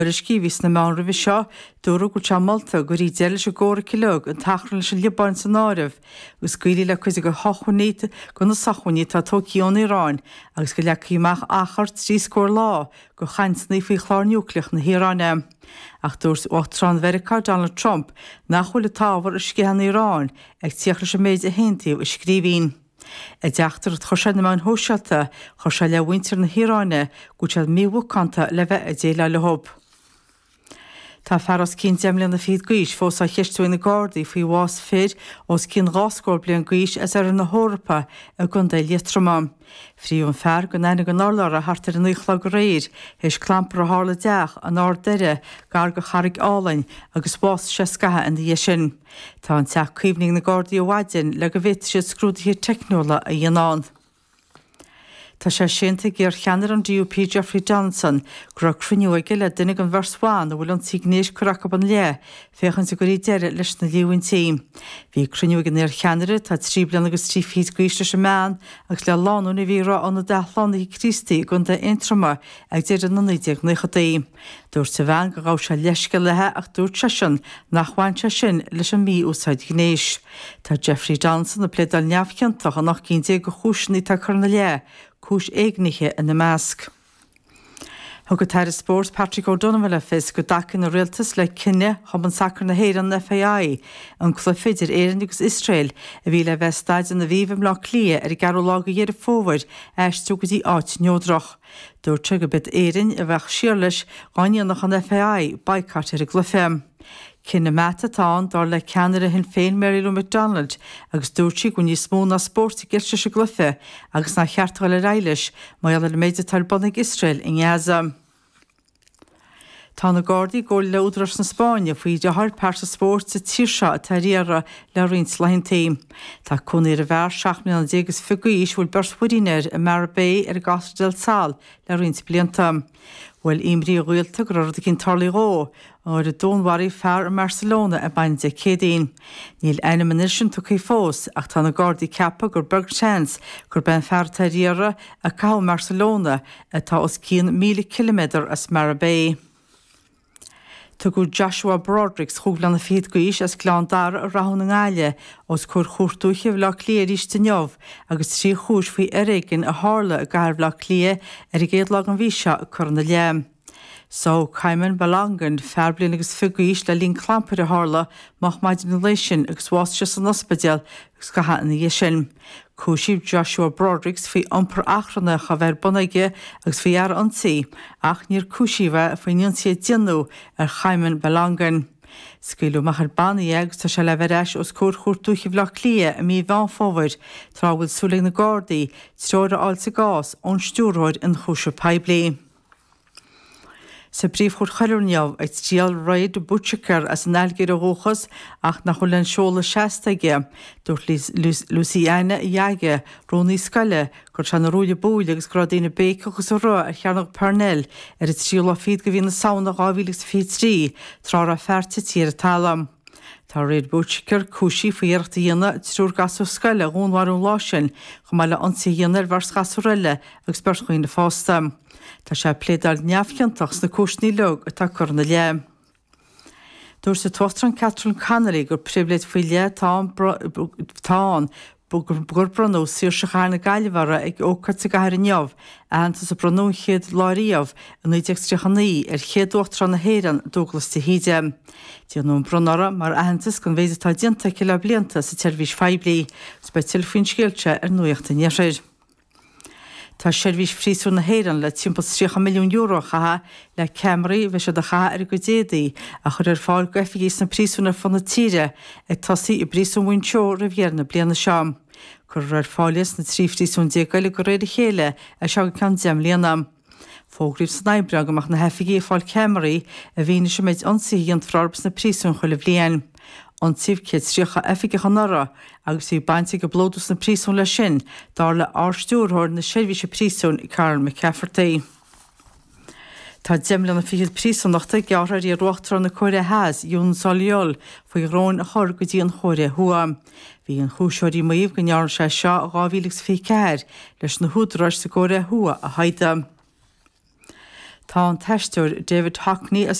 Scíhís na mára bhí seo dúra go temalta go rí déile se ggóra kilóg an tachrann se liban san áibh, gus cuií le chuise go chochuníte go na sachuní tá tóíón Iráin agus go lechaíach achart trí scór lá go chaintnaí faoi chlár núcleach na Híráine. Ach dúirs Uachtarán Mheiriceá Donald Trump nach chuil le tábhar a scéan Iráin ag tíochra se méid a héntaíh i scríbhín. I deachtar chuise na man hósealta chuise le bhaintear na Híráine go tead míhúcanta le bheith a déile le hob. Tá fearras cín deimlíon na fiad gaois fós a cheistúin na Gardaí faoi bhás fér os cín ráscóir blion gaois as ar na Hórapa a gunda létrama. Fríún fear go naine go nálar a hartar an nuchla go réir, héis clampar a hála deach an ár deire gar go charig álainn agus bás se scathe an dhé sin. Tá an teach cuimhning na Gardaí bhhaidin le go bhit siad scrúdaí technóla a dhéanán. Tá sé sinnta gur cheanar an DUP Jeffrey Johnson gur cruniú aige le duine an bharsháin a bhfuil an tígnéis chuach an le féchann sa gurí deire leis na líhaintí. Bhí cruniú gan ar cheanare tá trí bliana agus trí fís goiste sem meán agus le láú na bhírá an na delána í Christí gon de intrama ag déidir na 1990. Dúirt sa bhean go rá se leisce lethe ach dúirt se sin nachhainte sin leis an mí úsáid gnéis. Tá Jeffrey Johnson na plédal neamhceantach an nach cin dé go chúisinaí tá chuna le. Cúis éagnithe in na measc. Thugad teir spórs Patrick O'Donovan le fis go dacin na rialtas le cinenne chum an sacr na héir an FAI an chlufiidir éan agus Israel a bhí le bheitstaid an na bhíomh lá clia ar garú lága dhéar fómhaid eistú go dtí áit neodrach. Dúirte go bit éan a bheith siar leis gáineannach an FAI baicart ar a glufim. Cinna meta táin dar le ceanara hin féin Mary Lou McDonald agus dúirtí go níos mó na spórta gilte se glufe agus na chearttáil le réiles mai le méide talbannig Israel in Gaza. Tá na Gardaí ggóil le údras na Spáine faoi de hard persa spórt sa tíirse a taríara le rins lehintaí. Tá chunaí a bhar 7 figaís bhfuil bersfuínéir i Marabé ar gas del Sal le rins blianta. Bhfuil imrí ghilta go rud cinn tarlaí ró ar a dónhaí fear a Barcelona a bainte cédaon. Níl einimeir sin tuí fós ach tá na Gardaí ceappa gur Bergchans gur ben feartaíara a cá Barcelona atá os 1,000 km as Marabé. Tugur Joshua Brodricks chúglan na fiad gois as glán-dar a rathún na ngáile os chur chuirtúcheh le clia ríiste neamh agus trí chúis faoi airigin a hála a gairbh le clia ar i géad le an bhíse chur na le. Só caiimman Balangan fearblian agus figaís le lín clampar a hála mach maidin na leisin agus bháiste san ospidéal agus go hána dhé sin. Cúisíb Joshua Brodricks faoi iompar achranna a bheith bunaige agus faoi ar ansaí ach níor cúisíbh faoi níonsaí déanú ar Caiimman Balangan. Scaoileadh machar bannaí agus tá se le bheith os cúr chuirtúchih le clia a mí bhean fómhaid tá bhfuil súlaigh na Gardaí tróir áilsa gás ón stúráid in chúise peblií. Sa bríomh chuir choilearneamh ag tíal Reid Butchecker as an ailgéir a róchas ach nach chuil an seola 60 dúirt Luciana Yaige Rónaí Scaile gur se na rúile búil agus gradína bécochas a rá ar cheannach Parnell ar a tríola fiad go bhí na saona 2023 trá a ferta tíar a talam. Tá Reid Butchecker cúisí faoireachta dhéana trúr gasú Scaile gúnharún lásin go mai le ansa dhéanaar bhars gasú riile agus berschuoin na fásta. Tá sé plédal neamhceantachs na cúisnaí lug atá chur na le. Dúir sa Tóstran Catherine Connolly gur pribléid faoi le táin gur bronú sír se chána gaiilehara ag ócad sa gaiir neamh ananta sa bronú chéad láiríomh in 1939 ar chéadúachtar na héireann Douglas de Híide. Díanún bronara mar ahantas gon bhéidir tá dianta le blianta sa teirhís feblií, speisial faoin scéalte ar nuachta neisiir. Tá seirbhís príosú na héireann le timpeall 3 milliún euro chatha le Camry bheith se de chatha ar go déadaí a chur ar fáil go efigís na príosúna fan na tíre ag tosaí i bríosún Winseo Riviera bliana seam. Chur ar fáilis na trí príosún déagaile go réidir chéile a seo can deam líana. Fógríomh san Eibreag amach na hefigí fáil Camry a bhíine se méid ansaí an frarbs na príosún chuile blian. An tíbcéad tríocha efige nara agus í bainte go blódus na príosún le sin dar le ástúrthir na seirbhíse príosún i Carl McCafferty. Tá deimlan na fiad príosún nachta gearthar í ruachtar na cóire háas Jún Soliol faoi rón a chur go dtí an chóire thua. Bhí an chúiseoirí maíomh go nearr sé seo 2024 leis na húdráis sa cóire thua a haide. Tá an teisteúir David Hockney